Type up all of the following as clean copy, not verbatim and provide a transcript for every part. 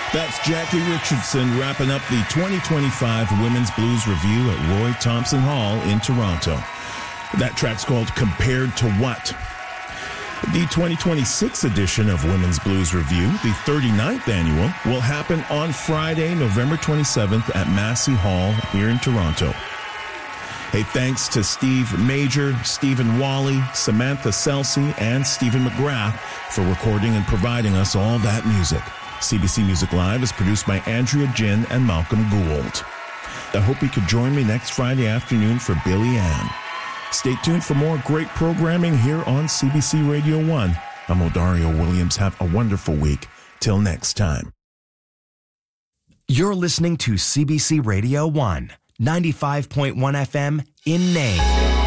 That's Jackie Richardson wrapping up the 2025 Women's Blues Review at Roy Thompson Hall in Toronto. That track's called Compared to What? The 2026 edition of Women's Blues Review, the 39th annual, will happen on Friday, November 27th at Massey Hall here in Toronto. Hey, thanks to Steve Major, Stephen Wally, Samantha Selsey, and Stephen McGrath for recording and providing us all that music. CBC Music Live is produced by Andrea Jin and Malcolm Gould. I hope you could join me next Friday afternoon for Billy Ann. Stay tuned for more great programming here on CBC Radio 1. I'm Odario Williams. Have a wonderful week. Till next time. You're listening to CBC Radio 1, 95.1 FM in Nain.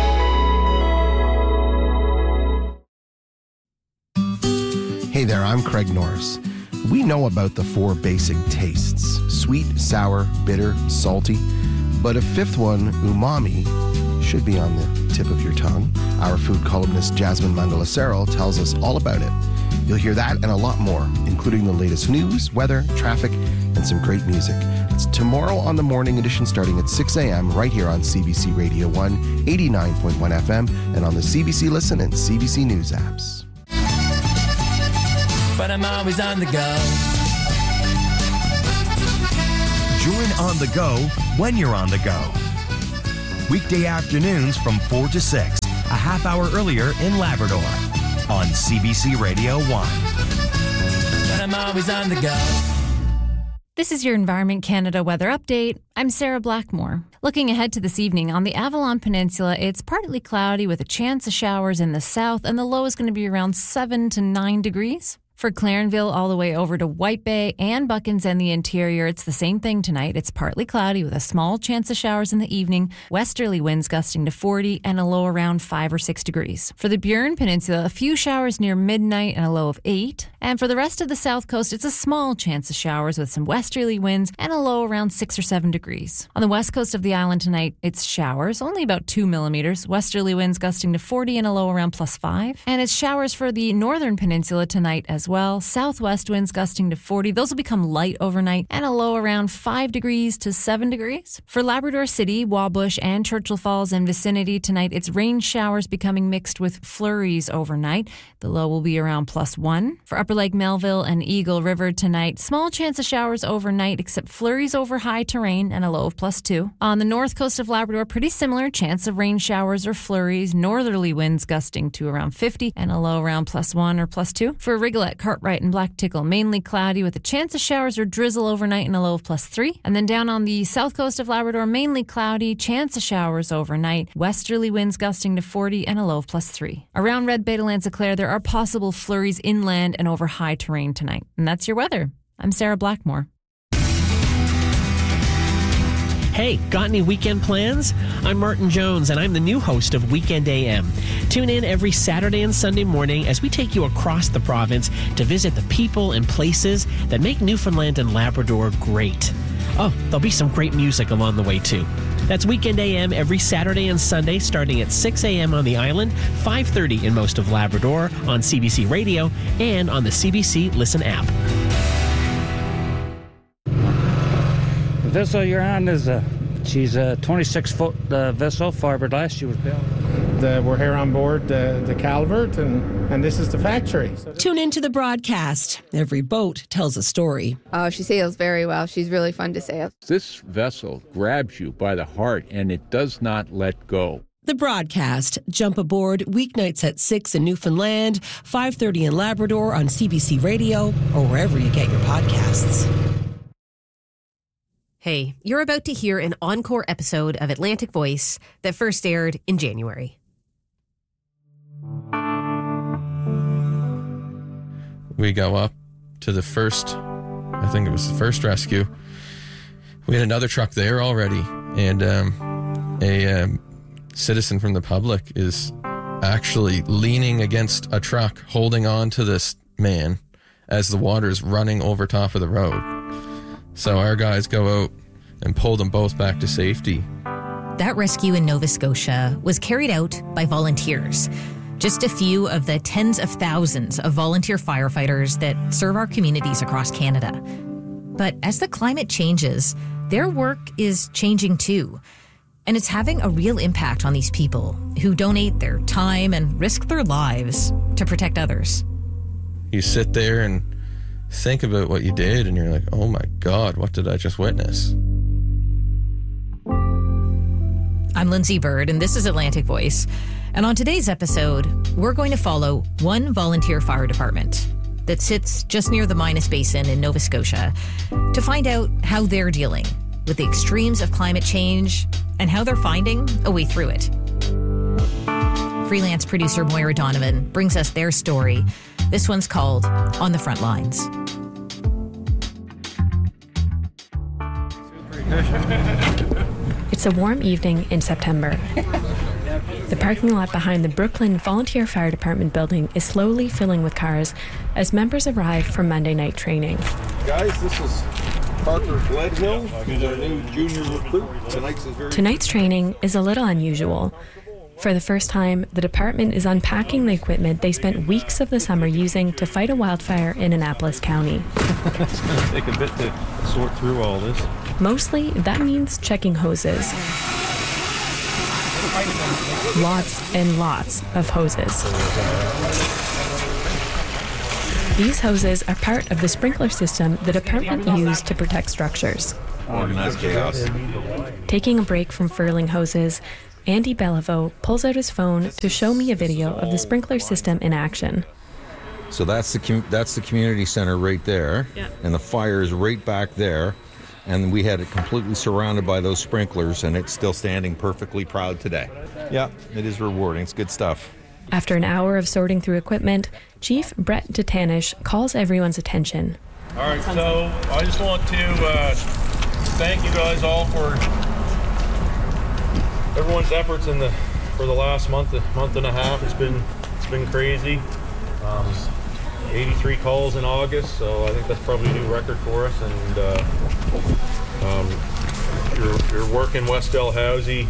Hey there, I'm Craig Norris. We know about the 4 basic tastes: sweet, sour, bitter, salty. But a 5th one, umami, should be on the tip of your tongue. Our food columnist Jasmine Mangalacero tells us all about it. You'll hear that and a lot more, including the latest news, weather, traffic, and some great music. It's tomorrow on the morning edition starting at 6 a.m. right here on CBC Radio 1, 89.1 FM, and on the CBC Listen and CBC News apps. But I'm always on the go. Join On the Go when you're on the go. Weekday afternoons from 4 to 6, a half hour earlier in Labrador, on CBC Radio 1. But I'm always on the go. This is your Environment Canada weather update. I'm Sarah Blackmore. Looking ahead to this evening, on the Avalon Peninsula, it's partly cloudy with a chance of showers in the south, and the low is going to be around 7 to 9 degrees. For Clarenville all the way over to White Bay and Buckens and the interior, it's the same thing tonight. It's partly cloudy with a small chance of showers in the evening, westerly winds gusting to 40 and a low around 5 or 6 degrees. For the Burin Peninsula, a few showers near midnight and a low of 8. And for the rest of the south coast, it's a small chance of showers with some westerly winds and a low around 6 or 7 degrees. On the west coast of the island tonight, it's showers, only about 2 millimeters, westerly winds gusting to 40 and a low around +5. And it's showers for the northern peninsula tonight as well. Southwest winds gusting to 40. Those will become light overnight and a low around 5 degrees to 7 degrees. For Labrador City, Wabush, and Churchill Falls and vicinity tonight, it's rain showers becoming mixed with flurries overnight. The low will be around +1. For Upper Lake Melville and Eagle River tonight, small chance of showers overnight except flurries over high terrain and a low of +2. On the north coast of Labrador, pretty similar chance of rain showers or flurries, northerly winds gusting to around 50 and a low around +1 or +2. For Rigolette, Cartwright, and Black Tickle, mainly cloudy with a chance of showers or drizzle overnight and a low of +3. And then down on the south coast of Labrador, mainly cloudy, chance of showers overnight, westerly winds gusting to 40 and a low of +3. Around Red Bay to Lanzaclaire, there are possible flurries inland and over high terrain tonight. And that's your weather. I'm Sarah Blackmore. Hey, got any weekend plans? I'm Martin Jones, and I'm the new host of Weekend AM. Tune in every Saturday and Sunday morning as we take you across the province to visit the people and places that make Newfoundland and Labrador great. Oh, there'll be some great music along the way, too. That's Weekend AM every Saturday and Sunday starting at 6 a.m. on the island, 5:30 in most of Labrador, on CBC Radio, and on the CBC Listen app. The vessel you're on is she's a 26-foot vessel, fiberglass. She was built. We're here on board the Calvert, and this is the factory. Tune into the broadcast. Every boat tells a story. Oh, she sails very well. She's really fun to sail. This vessel grabs you by the heart, and it does not let go. The broadcast. Jump aboard weeknights at 6 in Newfoundland, 5:30 in Labrador on CBC Radio, or wherever you get your podcasts. Hey, you're about to hear an encore episode of Atlantic Voice that first aired in January. We go up to the first, I think it was the first rescue. We had another truck there already, and a citizen from the public is actually leaning against a truck, holding on to this man as the water's running over top of the road. So our guys go out and pull them both back to safety. That rescue in Nova Scotia was carried out by volunteers. Just a few of the tens of thousands of volunteer firefighters that serve our communities across Canada. But as the climate changes, their work is changing too. And it's having a real impact on these people who donate their time and risk their lives to protect others. You sit there and think about what you did, and you're like, oh my God, what did I just witness? I'm Lindsay Bird, and this is Atlantic Voice. And on today's episode, we're going to follow one volunteer fire department that sits just near the Minas Basin in Nova Scotia to find out how they're dealing with the extremes of climate change and how they're finding a way through it. Freelance producer Moira Donovan brings us their story. This one's called On the Front Lines. It's a warm evening in September. The parking lot behind the Brooklyn Volunteer Fire Department building is slowly filling with cars as members arrive for Monday night training. Guys, this is Parker Gledhill. He's our new junior recruit. Tonight's training is a little unusual. For the first time, the department is unpacking the equipment they spent weeks of the summer using to fight a wildfire in Annapolis County. It's going to take a bit to sort through all this. Mostly, that means checking hoses. Lots and lots of hoses. These hoses are part of the sprinkler system the department used to protect structures. Organized chaos. Taking a break from furling hoses, Andy Beliveau pulls out his phone to show me a video of the sprinkler system in action. So that's the community center right there, and the fire is right back there. And we had it completely surrounded by those sprinklers, and it's still standing perfectly proud today. Yeah, it is rewarding. It's good stuff. After an hour of sorting through equipment, Chief Brett Detanish calls everyone's attention. All right, so I just want to thank you guys all for everyone's efforts for the last month and a half. It's been crazy. 83 calls in August, so I think that's probably a new record for us. And your work in West Dalhousie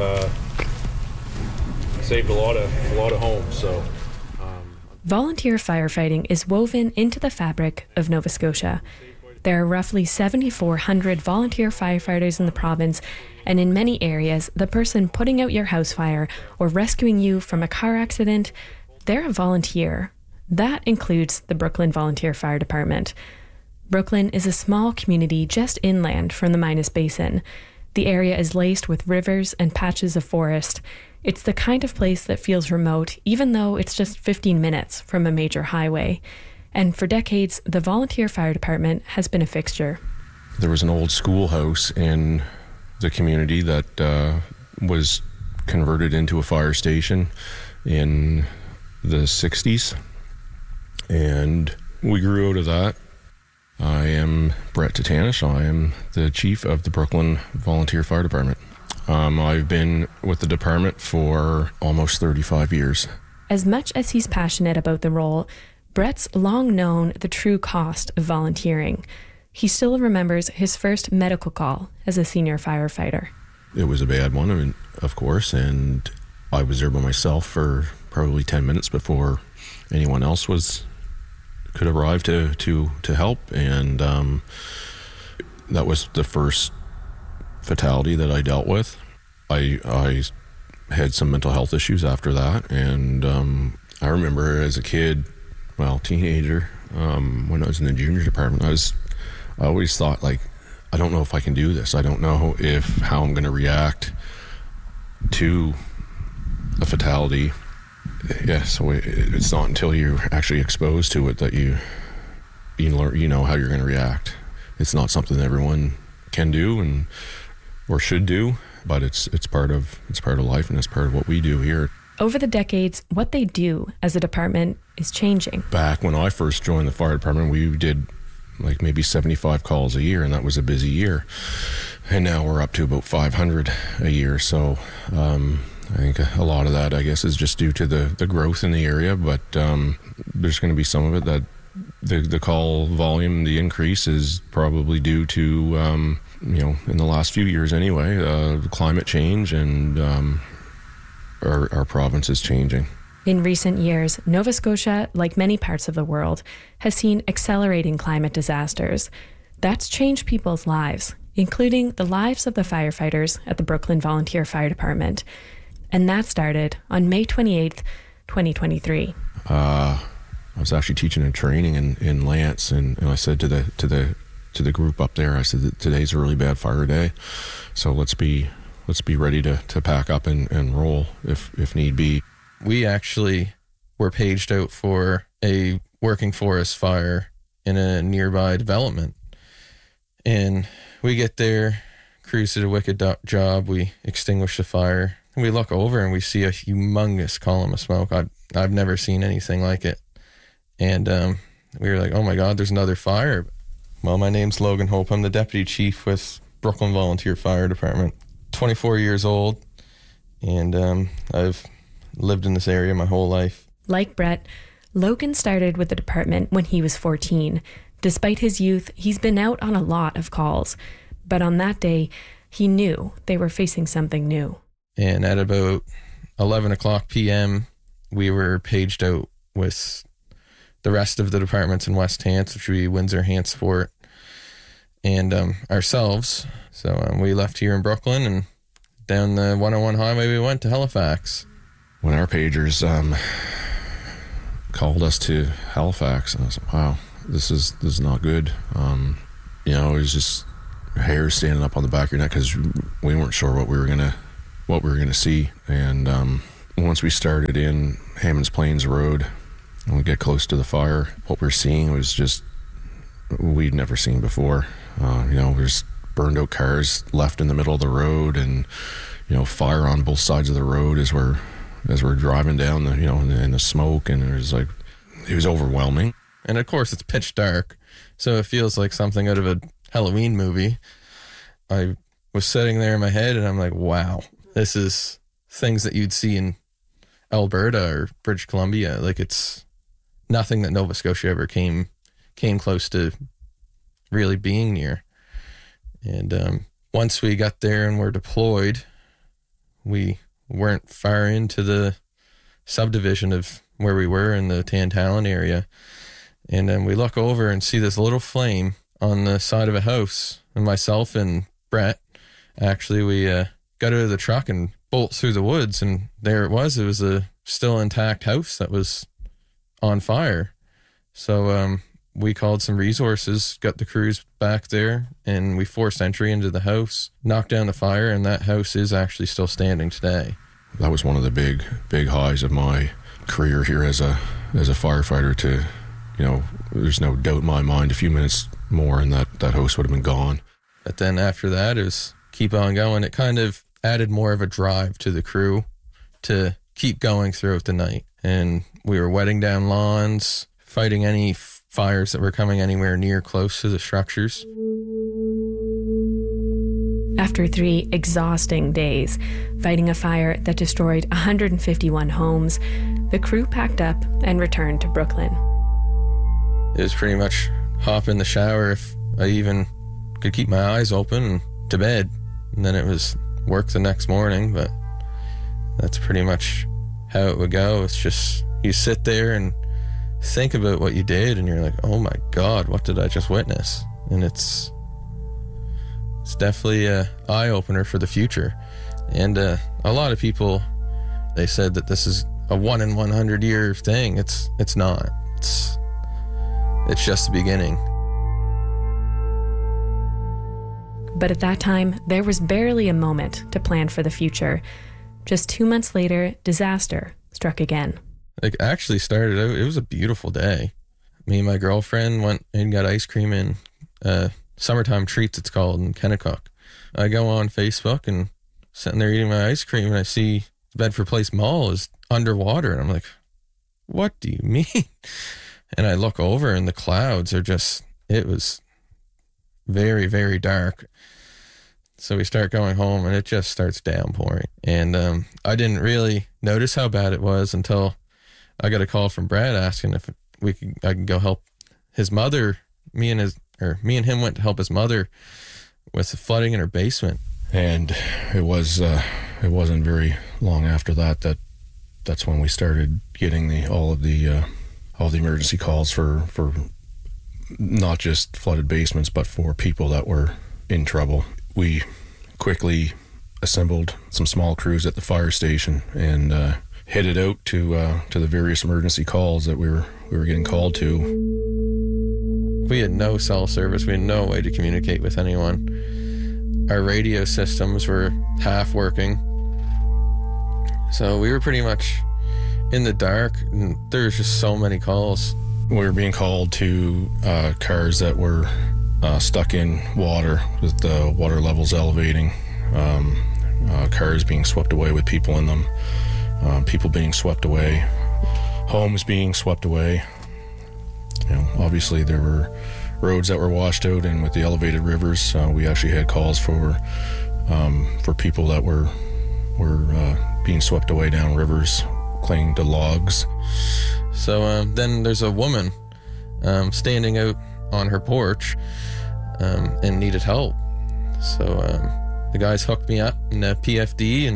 saved a lot of homes. So volunteer firefighting is woven into the fabric of Nova Scotia. There are roughly 7,400 volunteer firefighters in the province, and in many areas, the person putting out your house fire or rescuing you from a car accident, they're a volunteer. That includes the Brooklyn Volunteer Fire Department. Brooklyn is a small community just inland from the Minas Basin. The area is laced with rivers and patches of forest. It's the kind of place that feels remote, even though it's just 15 minutes from a major highway. And for decades, the Volunteer Fire Department has been a fixture. There was an old schoolhouse in the community that was converted into a fire station in the 60s. And we grew out of that. I am Brett Detanish. I am the chief of the Brooklyn Volunteer Fire Department. I've been with the department for almost 35 years. As much as he's passionate about the role, Brett's long known the true cost of volunteering. He still remembers his first medical call as a senior firefighter. It was a bad one, I mean, of course, and I was there by myself for probably 10 minutes before anyone else could arrive to help, and that was the first fatality that I dealt with. I had some mental health issues after that, and I remember as a kid, teenager, when I was in the junior department, I always thought, like, I don't know if I can do this. I don't know how I'm going to react to a fatality. Yeah, so it's not until you're actually exposed to it that you learn, how you're going to react. It's not something that everyone can do or should do, but it's part of life, and it's part of what we do here. Over the decades, what they do as a department is changing. Back when I first joined the fire department, we did like maybe 75 calls a year, and that was a busy year. And now we're up to about 500 a year. So I think a lot of that, I guess, is just due to the growth in the area, but there's going to be some of it that the call volume, the increase is probably due to, in the last few years anyway, climate change and our province is changing. In recent years, Nova Scotia, like many parts of the world, has seen accelerating climate disasters. That's changed people's lives, including the lives of the firefighters at the Brooklyn Volunteer Fire Department. And that started on May 28th, 2023. I was actually teaching and training in Lance, and I said to the group up there, I said that today's a really bad fire day, so let's be ready to pack up and roll if need be. We actually were paged out for a working forest fire in a nearby development, and we get there. Crews did a wicked job. We extinguish the fire. We look over and we see a humongous column of smoke. I've never seen anything like it. And we were like, oh my God, there's another fire. Well, my name's Logan Hope. I'm the deputy chief with Brooklyn Volunteer Fire Department. 24 years old, and I've lived in this area my whole life. Like Brett, Logan started with the department when he was 14. Despite his youth, he's been out on a lot of calls. But on that day, he knew they were facing something new. And at about 11 o'clock p.m., we were paged out with the rest of the departments in West Hants, which would be Windsor, Hantsport, and ourselves. So we left here in Brooklyn, and down the 101 highway we went to Halifax. When our pagers called us to Halifax, and I was like, wow, this is not good. It was just hair standing up on the back of your neck because we weren't sure what we were gonna see. And once we started in Hammonds Plains Road and we get close to the fire, what we're seeing was just we'd never seen before. There's burned out cars left in the middle of the road, and fire on both sides of the road as we're driving down the in the smoke, and it was overwhelming. And of course it's pitch dark, so it feels like something out of a Halloween movie. I was sitting there in my head and I'm like, wow, this is things that you'd see in Alberta or British Columbia. Like, it's nothing that Nova Scotia ever came close to really being near. And once we got there and were deployed, we weren't far into the subdivision of where we were in the Tantallon area. And then we look over and see this little flame on the side of a house. And myself and Brett, actually, we got out of the truck and bolt through the woods, and there it was. It was a still intact house that was on fire. So we called some resources, got the crews back there, and we forced entry into the house, knocked down the fire, and that house is actually still standing today. That was one of the big highs of my career here as a firefighter. To there's no doubt in my mind, a few minutes more and that house would have been gone. But then after that, it was keep on going. It kind of added more of a drive to the crew to keep going throughout the night. And we were wetting down lawns, fighting any fires that were coming anywhere near close to the structures. After 3 exhausting days fighting a fire that destroyed 151 homes, the crew packed up and returned to Brooklyn. It was pretty much hop in the shower if I even could keep my eyes open, and to bed. And then it was work the next morning, but that's pretty much how it would go. It's just you sit there and think about what you did, and you're like, oh my God, what did I just witness? And it's definitely an eye-opener for the future. And a lot of people, they said that this is a 1 in 100 year thing. It's not. It's just the beginning. But at that time, there was barely a moment to plan for the future. Just 2 months later, disaster struck again. It actually started out, it was a beautiful day. Me and my girlfriend went and got ice cream in Summertime Treats, it's called, in Kennecott. I go on Facebook and sitting there eating my ice cream, and I see Bedford Place Mall is underwater, and I'm like, what do you mean? And I look over, and the clouds are just, it was very, very dark. So we start going home, and it just starts downpouring. And I didn't really notice how bad it was until I got a call from Brad asking if I could go help his mother. Me and him went to help his mother with the flooding in her basement. And it wasn't very long after that's when we started getting all the emergency calls for not just flooded basements, but for people that were in trouble. We quickly assembled some small crews at the fire station and headed out to the various emergency calls that we were getting called to. We had no cell service. We had no way to communicate with anyone. Our radio systems were half working. So we were pretty much in the dark, and there was just so many calls. We were being called to cars that were stuck in water with the water levels elevating, cars being swept away with people in them, people being swept away, homes being swept away. Obviously there were roads that were washed out, and with the elevated rivers, we actually had calls for people that were being swept away down rivers, clinging to logs. So then there's a woman standing out on her porch and needed help. So the guys hooked me up in a PFD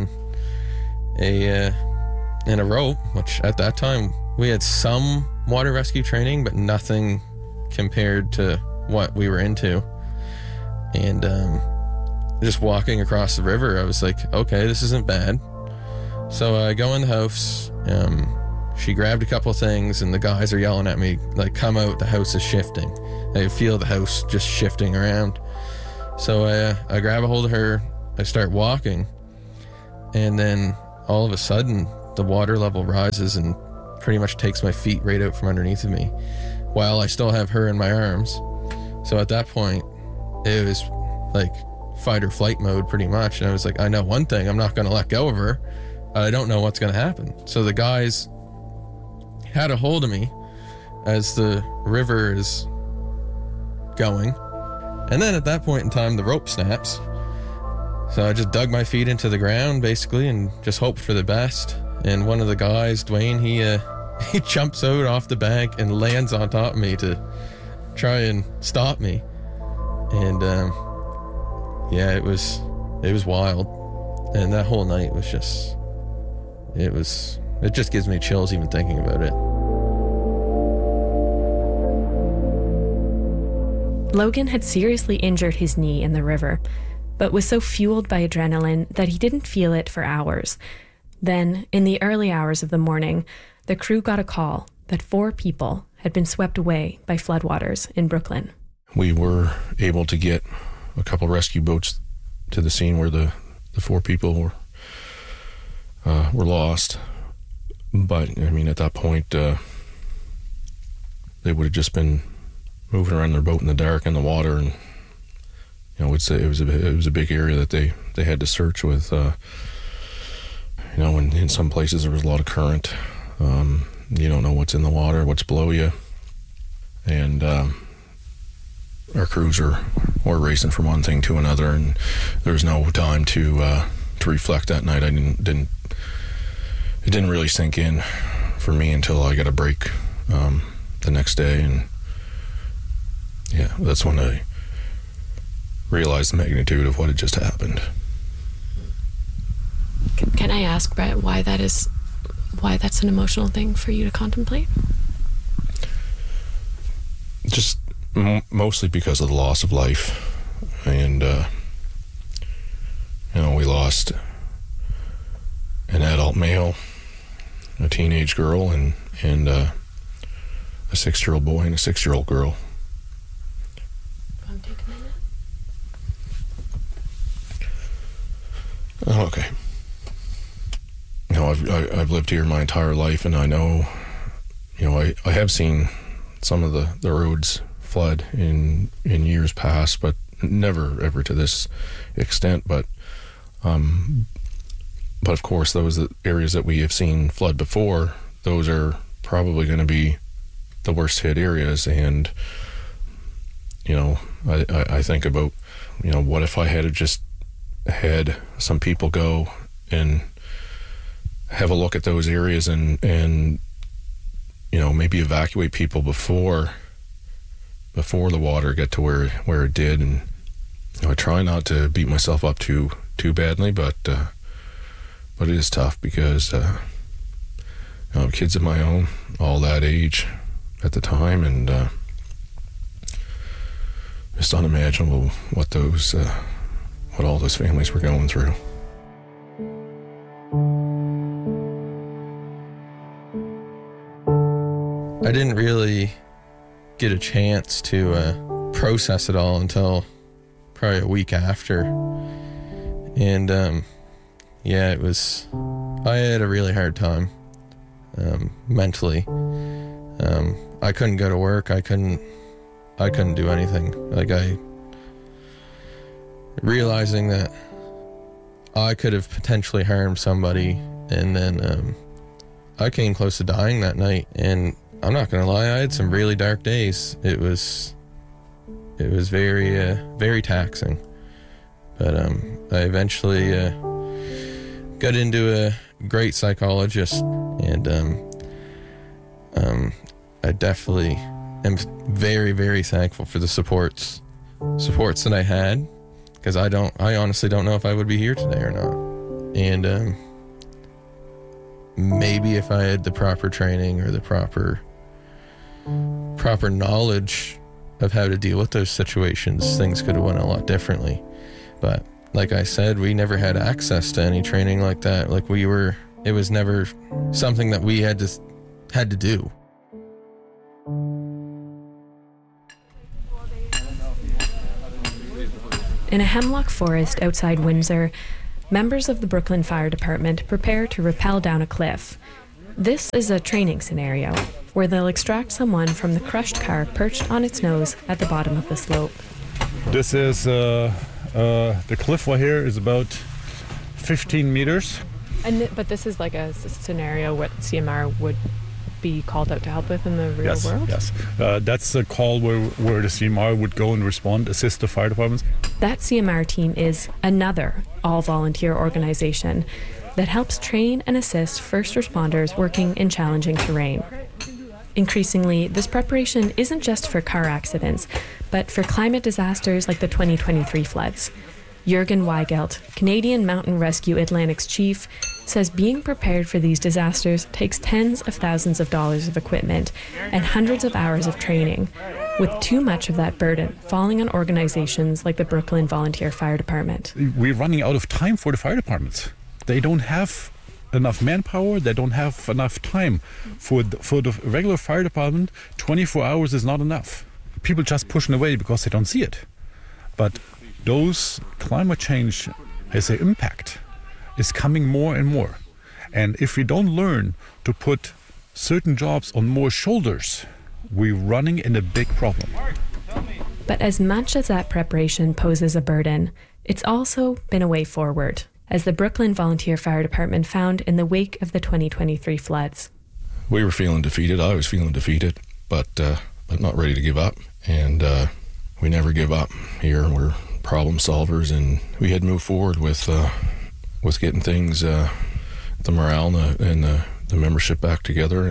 and a rope, which at that time we had some water rescue training, but nothing compared to what we were into. And just walking across the river, I was like, okay, this isn't bad. So I go in the house. She grabbed a couple things, and the guys are yelling at me, like, come out, the house is shifting. I feel the house just shifting around. So I grab a hold of her, I start walking, and then all of a sudden, the water level rises and pretty much takes my feet right out from underneath of me, while I still have her in my arms. So at that point, it was like fight or flight mode pretty much. And I was like, I know one thing, I'm not going to let go of her. I don't know what's going to happen. So the guys had a hold of me as the river is going. And then at that point in time, the rope snaps. So I just dug my feet into the ground basically and just hoped for the best. And one of the guys, Dwayne, he jumps out off the bank and lands on top of me to try and stop me. And yeah, it was wild. And that whole night was just, it just gives me chills even thinking about it. Logan had seriously injured his knee in the river, but was so fueled by adrenaline that he didn't feel it for hours. Then, in the early hours of the morning, the crew got a call that 4 people had been swept away by floodwaters in Brooklyn. We were able to get a couple rescue boats to the scene where the 4 people were lost. But, I mean, at that point, they would have just been moving around their boat in the dark in the water, and it was a big area that they had to search with. In some places there was a lot of current. You don't know what's in the water, what's below you, and our crews were racing from one thing to another, and there was no time to reflect that night. It didn't really sink in for me until I got a break the next day, and yeah, that's when I realized the magnitude of what had just happened. Can I ask, Brett, why that's an emotional thing for you to contemplate? Just mostly because of the loss of life, and we lost an adult male, a teenage girl, and a 6-year-old boy and a 6-year-old girl. Take a minute. Oh, okay. I've lived here my entire life, and I know, I have seen some of the roads flood in years past, but never ever to this extent. But of course, those areas that we have seen flood before, those are probably going to be the worst hit areas. And I think about, what if I had just had some people go and have a look at those areas and maybe evacuate people before the water got to where it did. And I try not to beat myself up too badly, but it is tough because I have kids of my own, all that age at the time, and It's unimaginable what all those families were going through. I didn't really get a chance to process it all until probably a week after. And yeah, I had a really hard time mentally. I couldn't go to work. I couldn't do anything. Realizing that I could have potentially harmed somebody, and then I came close to dying that night. And I'm not gonna lie, I had some really dark days. It was very very taxing. But I eventually got into a great psychologist, and I definitely am very, very thankful for the supports that I had, because I honestly don't know if I would be here today or not. And maybe if I had the proper training or the proper knowledge of how to deal with those situations, things could have went a lot differently. But like I said, we never had access to any training like that. It was never something that we had to do. In a hemlock forest outside Windsor, members of the Brooklyn Fire Department prepare to rappel down a cliff. This is a training scenario where they'll extract someone from the crushed car perched on its nose at the bottom of the slope. This is the cliff right here is about 15 meters. But this is like a scenario what CMR would be called out to help with in the real world? Yes, that's the call where the CMR would go and respond, assist the fire departments. That CMR team is another all-volunteer organization that helps train and assist first responders working in challenging terrain. Increasingly, this preparation isn't just for car accidents, but for climate disasters like the 2023 floods. Jurgen Weigelt, Canadian Mountain Rescue Atlantic's chief, says being prepared for these disasters takes tens of thousands of dollars of equipment and hundreds of hours of training, with too much of that burden falling on organizations like the Brooklyn Volunteer Fire Department. We're running out of time for the fire departments. They don't have enough manpower, they don't have enough time. For the regular fire department, 24 hours is not enough. People just pushing away because they don't see it. But those climate change, as an impact, is coming more and more. And if we don't learn to put certain jobs on more shoulders, we're running in a big problem. But as much as that preparation poses a burden, it's also been a way forward, as the Brooklyn Volunteer Fire Department found in the wake of the 2023 floods. We were feeling defeated. I was feeling defeated, but not ready to give up. And we never give up here. We're problem solvers, and we had moved forward with getting things, the morale and the membership back together,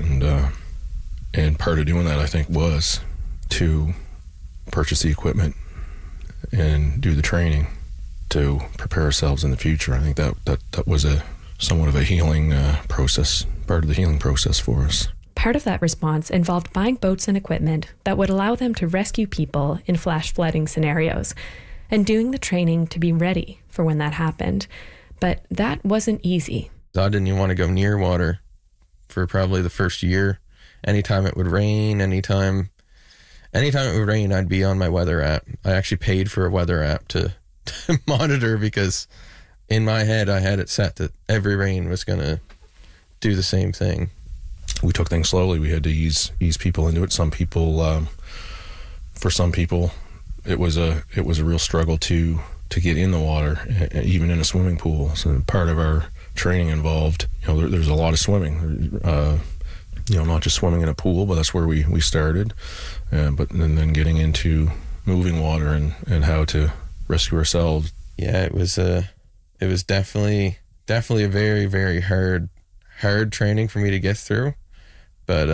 and part of doing that, I think, was to purchase the equipment and do the training to prepare ourselves in the future. I think that was somewhat of a healing process, part of the healing process for us. Part of that response involved buying boats and equipment that would allow them to rescue people in flash flooding scenarios, and doing the training to be ready for when that happened. But that wasn't easy. I didn't even want to go near water for probably the first year. Anytime it would rain, anytime it would rain, I'd be on my weather app. I actually paid for a weather app to monitor, because in my head I had it set that every rain was going to do the same thing. We took things slowly. We had to ease people into it. Some people, for some people, it was a real struggle to get in the water, even in a swimming pool. So part of our training involved, there's a lot of swimming. Not just swimming in a pool, but that's where we started. But then getting into moving water and how to rescue ourselves. Yeah, it was definitely a very, very hard training for me to get through. But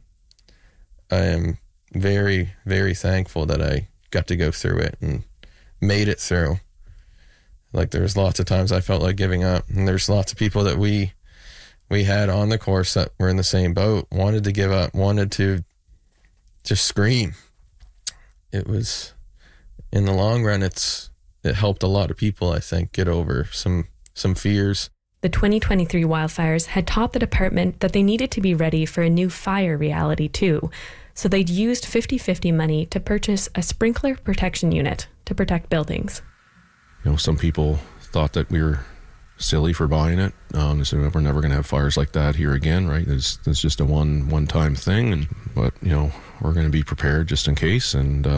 I am very, very thankful that I got to go through it and made it through. Like, there's lots of times I felt like giving up, and there's lots of people that we had on the course that were in the same boat, wanted to give up, wanted to just scream. It was in the long run, it helped a lot of people, I think, get over some fears. The 2023 wildfires had taught the department that they needed to be ready for a new fire reality too. So they'd used 50-50 money to purchase a sprinkler protection unit to protect buildings. Some people thought that we were silly for buying it. They said, we're never going to have fires like that here again, right? It's just a one-time thing. But we're going to be prepared just in case. And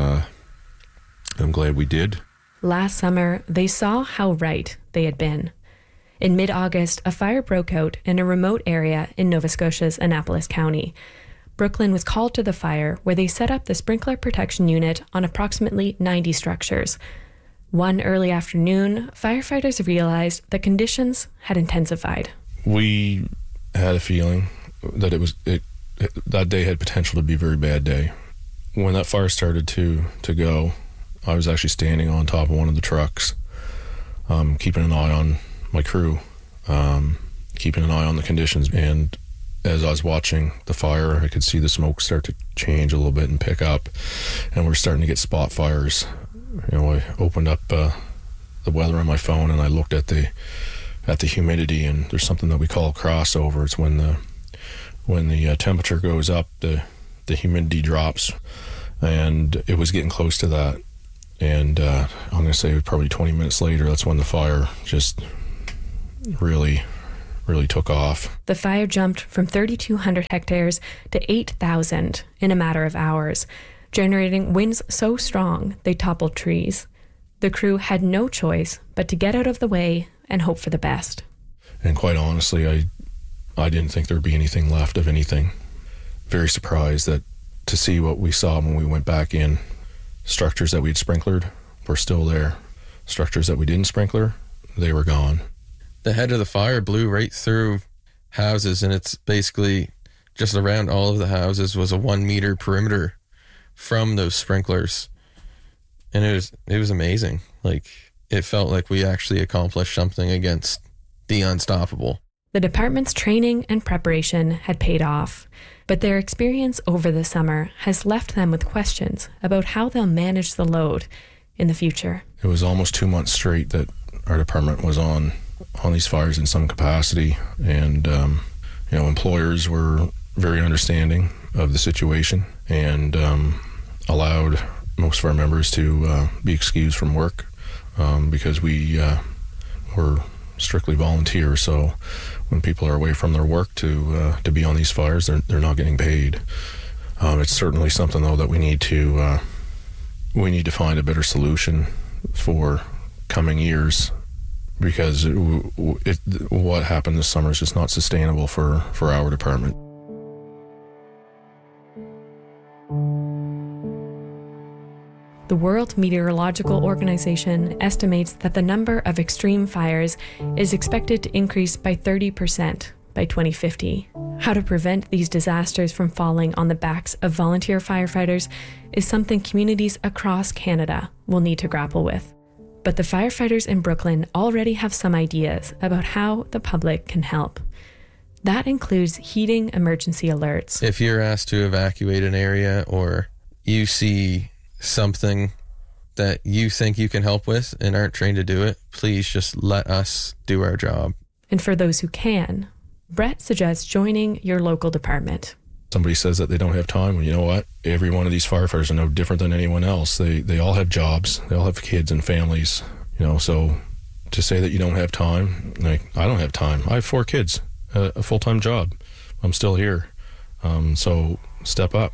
I'm glad we did. Last summer, they saw how right they had been. In mid-August, a fire broke out in a remote area in Nova Scotia's Annapolis County. Brooklyn was called to the fire, where they set up the sprinkler protection unit on approximately 90 structures. One early afternoon, firefighters realized the conditions had intensified. We had a feeling that that day had potential to be a very bad day. When that fire started to go, I was actually standing on top of one of the trucks, keeping an eye on my crew, keeping an eye on the conditions. And as I was watching the fire, I could see the smoke start to change a little bit and pick up, and we're starting to get spot fires. I opened up the weather on my phone and I looked at the humidity, and there's something that we call crossover. It's when the temperature goes up, the humidity drops, and it was getting close to that. And I'm going to say probably 20 minutes later, that's when the fire just really took off. The fire jumped from 3,200 hectares to 8,000 in a matter of hours, generating winds so strong they toppled trees. The crew had no choice but to get out of the way and hope for the best. And quite honestly, I didn't think there'd be anything left of anything. Very surprised to see what we saw when we went back in. Structures that we'd sprinklered were still there. Structures that we didn't sprinkler, they were gone. The head of the fire blew right through houses, and it's basically just around all of the houses was a 1 meter perimeter from those sprinklers. And it was amazing. It felt like we actually accomplished something against the unstoppable. The department's training and preparation had paid off, but their experience over the summer has left them with questions about how they'll manage the load in the future. It was almost 2 months straight that our department was on these fires in some capacity, and employers were very understanding of the situation and allowed most of our members to be excused from work because we were strictly volunteer. So when people are away from their work to be on these fires, they're not getting paid. It's certainly something though that we need to find a better solution for coming years, because what happened this summer is just not sustainable for our department. The World Meteorological Organization estimates that the number of extreme fires is expected to increase by 30% by 2050. How to prevent these disasters from falling on the backs of volunteer firefighters is something communities across Canada will need to grapple with. But the firefighters in Brooklyn already have some ideas about how the public can help. That includes heeding emergency alerts. If you're asked to evacuate an area, or you see something that you think you can help with and aren't trained to do it, please just let us do our job. And for those who can, Brett suggests joining your local department. Somebody says that they don't have time, well, you know what? Every one of these firefighters are no different than anyone else. They all have jobs. They all have kids and families. So to say that you don't have time, I don't have time. I have 4 kids, a full-time job. I'm still here. So step up.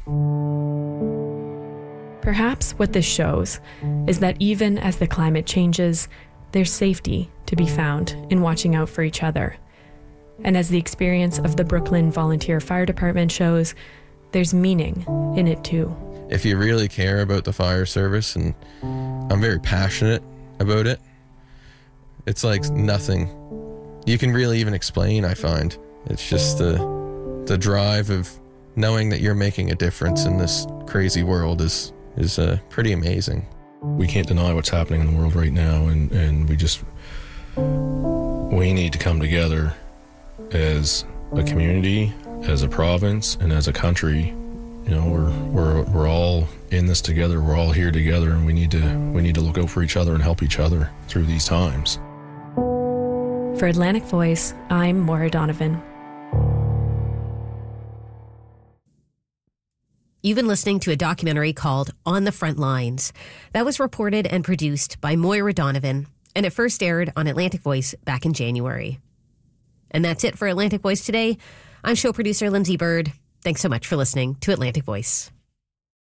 Perhaps what this shows is that even as the climate changes, there's safety to be found in watching out for each other. And as the experience of the Brooklyn Volunteer Fire Department shows, there's meaning in it too. If you really care about the fire service, and I'm very passionate about it, it's like nothing you can really even explain, I find. It's just the drive of knowing that you're making a difference in this crazy world is pretty amazing. We can't deny what's happening in the world right now, and we need to come together as a community, as a province, and as a country You know, we're all in this together. We're all here together, and we need to look out for each other and help each other through these times. For Atlantic Voice, I'm Maura Donovan. You've been listening to a documentary called On the Front Lines. That was reported and produced by Moira Donovan, and it first aired on Atlantic Voice back in January. And that's it for Atlantic Voice today. I'm show producer Lindsay Bird. Thanks so much for listening to Atlantic Voice.